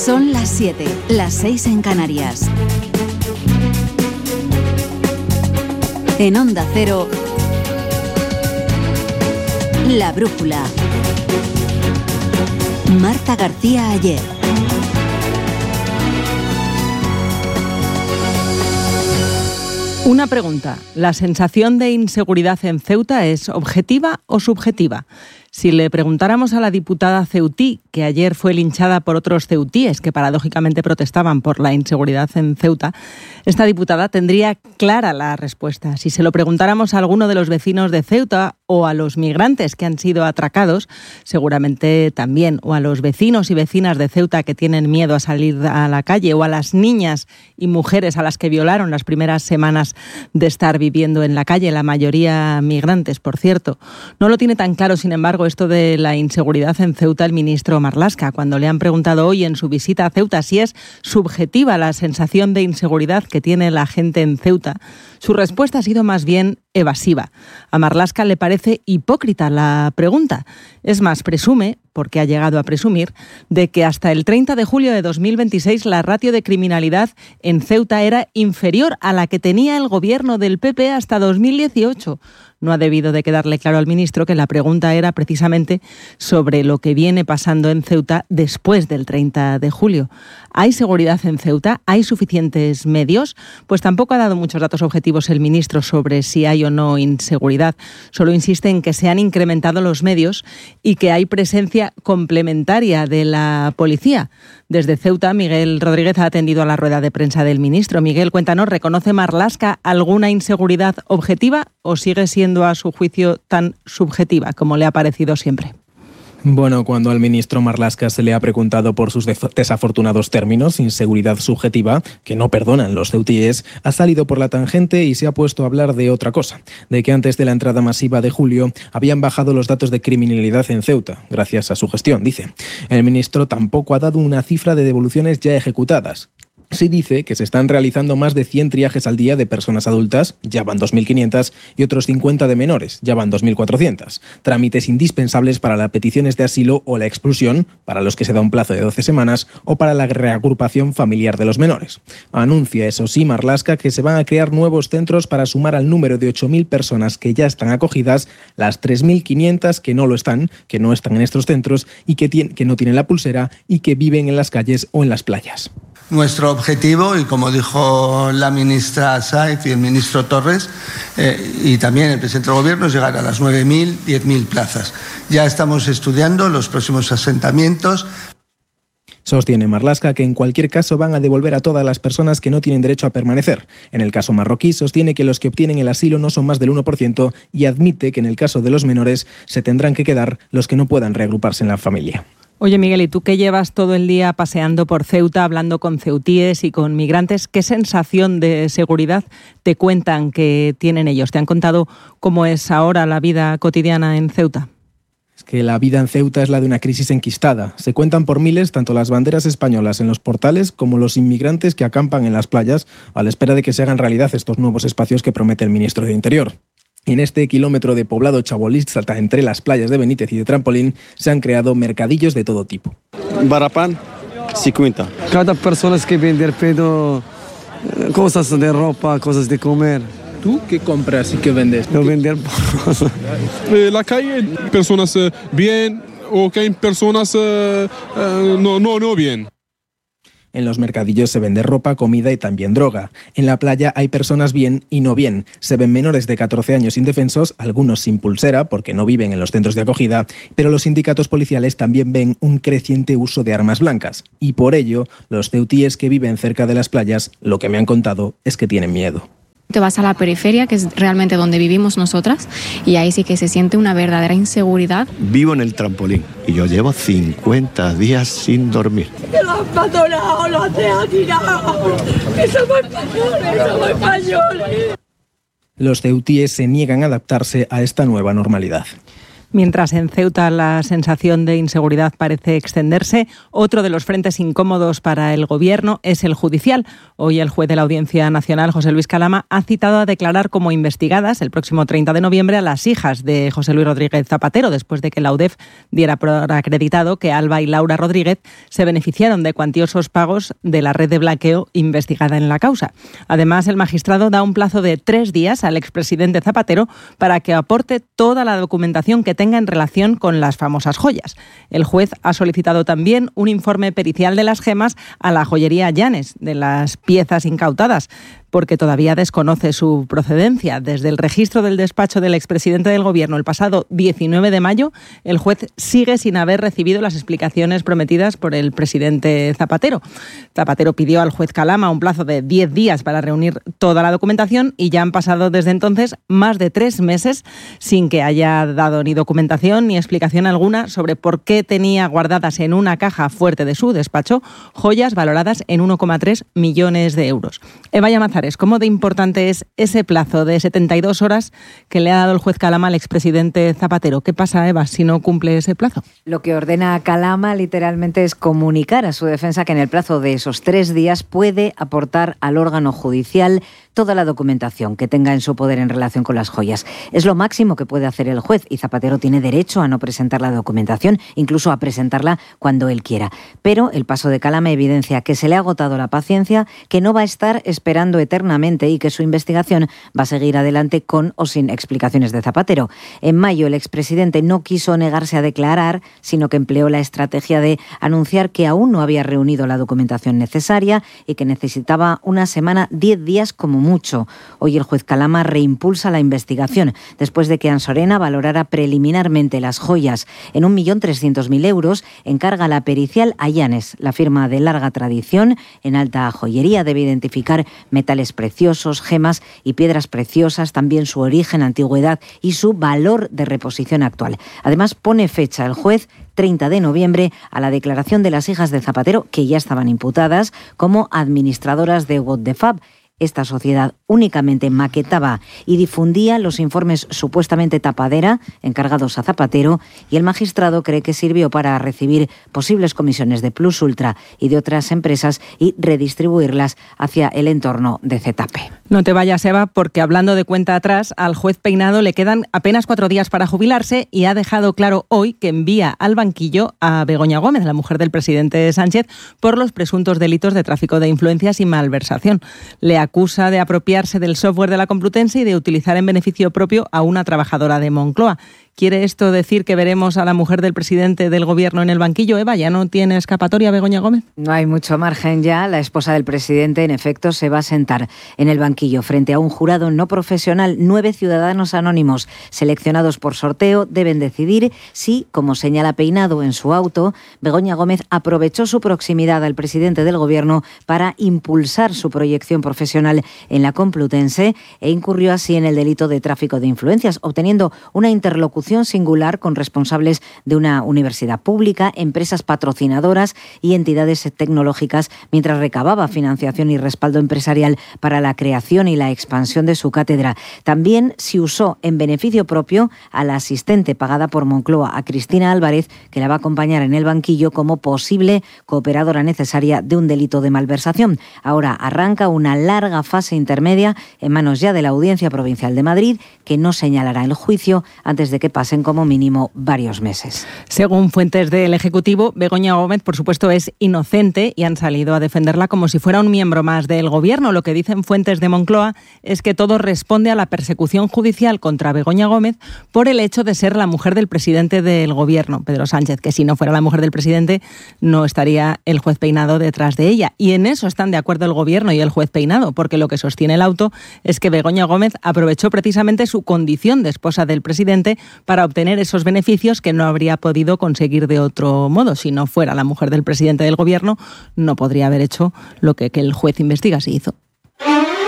Son las 7, las 6 en Canarias. En Onda Cero, La Brújula. Marta García Ayer. Una pregunta. ¿La sensación de inseguridad en Ceuta es objetiva o subjetiva? Si le preguntáramos a la diputada ceutí, que ayer fue linchada por otros ceutíes que paradójicamente protestaban por la inseguridad en Ceuta, esta diputada tendría clara la respuesta. Si se lo preguntáramos a alguno de los vecinos de Ceuta o a los migrantes que han sido atracados, seguramente también, o a los vecinos y vecinas de Ceuta que tienen miedo a salir a la calle, o a las niñas y mujeres a las que violaron las primeras semanas de estar viviendo en la calle, la mayoría migrantes, por cierto. No lo tiene tan claro, sin embargo, esto de la inseguridad en Ceuta el ministro Marlaska, cuando le han preguntado hoy en su visita a Ceuta si es subjetiva la sensación de inseguridad que tiene la gente en Ceuta. Su respuesta ha sido más bien evasiva. A Marlaska le parece hipócrita la pregunta. Es más, presume, porque ha llegado a presumir, de que hasta el 30 de julio de 2026 la ratio de criminalidad en Ceuta era inferior a la que tenía el gobierno del PP hasta 2018. No ha debido de quedarle claro al ministro que la pregunta era precisamente sobre lo que viene pasando en Ceuta después del 30 de julio. ¿Hay seguridad en Ceuta? ¿Hay suficientes medios? Pues tampoco ha dado muchos datos objetivos el ministro sobre si hay o no inseguridad. Solo insiste en que se han incrementado los medios y que hay presencia complementaria de la policía. Desde Ceuta, Miguel Rodríguez ha atendido a la rueda de prensa del ministro. Miguel, cuéntanos, ¿reconoce Marlaska alguna inseguridad objetiva o sigue siendo a su juicio tan subjetiva como le ha parecido siempre? Bueno, cuando al ministro Marlaska se le ha preguntado por sus desafortunados términos, inseguridad subjetiva, que no perdonan los ceutíes, ha salido por la tangente y se ha puesto a hablar de otra cosa, de que antes de la entrada masiva de julio habían bajado los datos de criminalidad en Ceuta, gracias a su gestión, dice. El ministro tampoco ha dado una cifra de devoluciones ya ejecutadas. Sí dice que se están realizando más de 100 triajes al día de personas adultas, ya van 2.500, y otros 50 de menores, ya van 2.400. Trámites indispensables para las peticiones de asilo o la expulsión, para los que se da un plazo de 12 semanas, o para la reagrupación familiar de los menores. Anuncia, eso sí, Marlaska, que se van a crear nuevos centros para sumar al número de 8.000 personas que ya están acogidas, las 3.500 que no lo están, que no están en estos centros y que no tienen la pulsera y que viven en las calles o en las playas. Nuestro objetivo, y como dijo la ministra Sáez y el ministro Torres, y también el presidente del Gobierno, es llegar a las 9.000, 10.000 plazas. Ya estamos estudiando los próximos asentamientos. Sostiene Marlaska que en cualquier caso van a devolver a todas las personas que no tienen derecho a permanecer. En el caso marroquí sostiene que los que obtienen el asilo no son más del 1% y admite que en el caso de los menores se tendrán que quedar los que no puedan reagruparse en la familia. Oye, Miguel, ¿y tú que llevas todo el día paseando por Ceuta, hablando con ceutíes y con migrantes, qué sensación de seguridad te cuentan que tienen ellos? ¿Te han contado cómo es ahora la vida cotidiana en Ceuta? Es que la vida en Ceuta es la de una crisis enquistada. Se cuentan por miles tanto las banderas españolas en los portales como los inmigrantes que acampan en las playas a la espera de que se hagan realidad estos nuevos espacios que promete el ministro de Interior. En este kilómetro de poblado chabolista entre las playas de Benítez y de Trampolín se han creado mercadillos de todo tipo. Barapán, 50. Cada persona es que vender cosas de ropa, cosas de comer. ¿Tú qué compras y qué vendes? No vender cosas. La calle, personas bien o que hay personas no bien. En los mercadillos se vende ropa, comida y también droga. En la playa hay personas bien y no bien. Se ven menores de 14 años indefensos, algunos sin pulsera porque no viven en los centros de acogida, pero los sindicatos policiales también ven un creciente uso de armas blancas. Y por ello, los ceutíes que viven cerca de las playas, lo que me han contado es que tienen miedo. Te vas a la periferia, que es realmente donde vivimos nosotras, y ahí sí que se siente una verdadera inseguridad. Vivo en el Trampolín y yo llevo 50 días sin dormir. Que lo han abandonado, lo han tirado. Que somos españoles. Los ceutíes se niegan a adaptarse a esta nueva normalidad. Mientras en Ceuta la sensación de inseguridad parece extenderse, otro de los frentes incómodos para el Gobierno es el judicial. Hoy el juez de la Audiencia Nacional, José Luis Calama, ha citado a declarar como investigadas el próximo 30 de noviembre a las hijas de José Luis Rodríguez Zapatero, después de que la UDEF diera por acreditado que Alba y Laura Rodríguez se beneficiaron de cuantiosos pagos de la red de blanqueo investigada en la causa. Además, el magistrado da un plazo de 3 días al expresidente Zapatero para que aporte toda la documentación que tenga en relación con las famosas joyas. El juez ha solicitado también un informe pericial de las gemas a la joyería Llanes, de las piezas incautadas, porque todavía desconoce su procedencia. Desde el registro del despacho del expresidente del Gobierno el pasado 19 de mayo, el juez sigue sin haber recibido las explicaciones prometidas por el presidente Zapatero. Zapatero pidió al juez Calama un plazo de 10 días para reunir toda la documentación y ya han pasado desde entonces más de 3 meses sin que haya dado ni documentación ni explicación alguna sobre por qué tenía guardadas en una caja fuerte de su despacho joyas valoradas en 1,3 millones de euros. Eva Llamazares, ¿cómo de importante es ese plazo de 72 horas que le ha dado el juez Calama al expresidente Zapatero? ¿Qué pasa, Eva, si no cumple ese plazo? Lo que ordena Calama literalmente es comunicar a su defensa que en el plazo de esos 3 días puede aportar al órgano judicial toda la documentación que tenga en su poder en relación con las joyas. Es lo máximo que puede hacer el juez y Zapatero tiene derecho a no presentar la documentación, incluso a presentarla cuando él quiera. Pero el paso de Calama evidencia que se le ha agotado la paciencia, que no va a estar esperando eternamente y que su investigación va a seguir adelante con o sin explicaciones de Zapatero. En mayo el expresidente no quiso negarse a declarar, sino que empleó la estrategia de anunciar que aún no había reunido la documentación necesaria y que necesitaba una semana, 10 días como mucho. Hoy el juez Calama reimpulsa la investigación después de que Ansorena valorara preliminarmente las joyas en 1.300.000 euros. Encarga la pericial a Llanes. La firma de larga tradición en alta joyería debe identificar metales preciosos, gemas y piedras preciosas, también su origen, antigüedad y su valor de reposición actual. Además, pone fecha el juez 30 de noviembre a la declaración de las hijas de Zapatero, que ya estaban imputadas como administradoras de What the Fab. Esta sociedad únicamente maquetaba y difundía los informes supuestamente tapadera encargados a Zapatero, y el magistrado cree que sirvió para recibir posibles comisiones de Plus Ultra y de otras empresas y redistribuirlas hacia el entorno de ZP. No te vayas, Eva, porque hablando de cuenta atrás, al juez Peinado le quedan apenas 4 días para jubilarse y ha dejado claro hoy que envía al banquillo a Begoña Gómez, la mujer del presidente Sánchez, por los presuntos delitos de tráfico de influencias y malversación. Le acusa de apropiarse del software de la Complutense y de utilizar en beneficio propio a una trabajadora de Moncloa. ¿Quiere esto decir que veremos a la mujer del presidente del Gobierno en el banquillo, Eva? ¿Ya no tiene escapatoria Begoña Gómez? No hay mucho margen ya. La esposa del presidente, en efecto, se va a sentar en el banquillo frente a un jurado no profesional. 9 ciudadanos anónimos seleccionados por sorteo deben decidir si, como señala Peinado en su auto, Begoña Gómez aprovechó su proximidad al presidente del Gobierno para impulsar su proyección profesional en la Complutense e incurrió así en el delito de tráfico de influencias, obteniendo una interlocución singular con responsables de una universidad pública, empresas patrocinadoras y entidades tecnológicas, mientras recababa financiación y respaldo empresarial para la creación y la expansión de su cátedra. También se usó en beneficio propio a la asistente pagada por Moncloa, a Cristina Álvarez, que la va a acompañar en el banquillo como posible cooperadora necesaria de un delito de malversación. Ahora arranca una larga fase intermedia en manos ya de la Audiencia Provincial de Madrid, que no señalará el juicio antes de que pasen como mínimo varios meses. Según fuentes del Ejecutivo, Begoña Gómez, por supuesto, es inocente y han salido a defenderla como si fuera un miembro más del Gobierno. Lo que dicen fuentes de Moncloa es que todo responde a la persecución judicial contra Begoña Gómez por el hecho de ser la mujer del presidente del Gobierno, Pedro Sánchez, que si no fuera la mujer del presidente no estaría el juez Peinado detrás de ella. Y en eso están de acuerdo el Gobierno y el juez Peinado, porque lo que sostiene el auto es que Begoña Gómez aprovechó precisamente su condición de esposa del presidente para obtener esos beneficios que no habría podido conseguir de otro modo. Si no fuera la mujer del presidente del Gobierno, no podría haber hecho lo que el juez investiga si hizo.